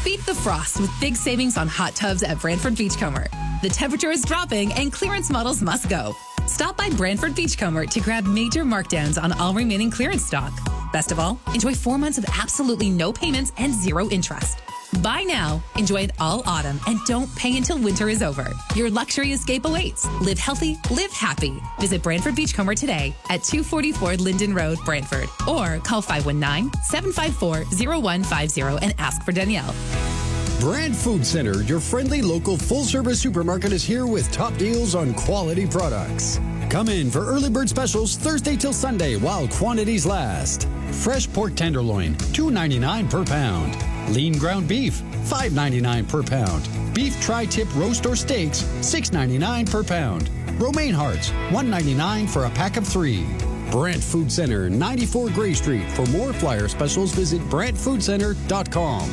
Beat the frost with big savings on hot tubs at Brantford Beachcomber. The temperature is dropping and clearance models must go. Stop by Brantford Beachcomber to grab major markdowns on all remaining clearance stock. Best of all, enjoy 4 months of absolutely no payments and 0 interest. Buy now, enjoy it all autumn, and don't pay until winter is over. Your luxury escape awaits. Live healthy, live happy. Visit Brantford Beachcomber today at 244 Linden Road, Brantford, or call 519-754-0150 and ask for Danielle. Brand Food Center, your friendly local full-service supermarket, is here with top deals on quality products. Come in for early bird specials Thursday till Sunday while quantities last. Fresh pork tenderloin, $2.99 per pound. Lean ground beef, $5.99 per pound. Beef tri-tip roast or steaks, $6.99 per pound. Romaine hearts, $1.99 for a pack of 3. Brant Food Center, 94 Gray Street. For more flyer specials, visit BrantFoodCenter.com.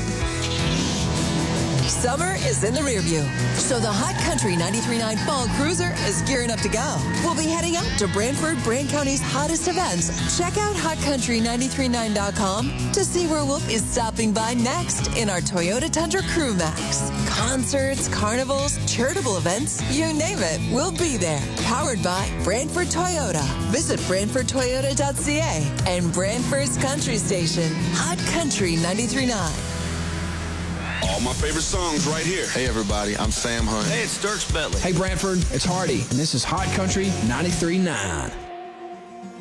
Summer is in the rearview, so the Hot Country 93.9 Fall Cruiser is gearing up to go. We'll be heading out to Brantford, Brant County's hottest events. Check out HotCountry939.com to see where Wolf is stopping by next in our Toyota Tundra Crew Max. Concerts, carnivals, charitable events, you name it, we'll be there. Powered by Brantford Toyota. Visit BrantfordToyota.ca and Brantford's Country Station, Hot Country 93.9. All my favorite songs right here. Hey, everybody, I'm Sam Hunt. Hey, it's Dirk Bentley. Hey, Brantford, it's Hardy, and this is Hot Country 93.9.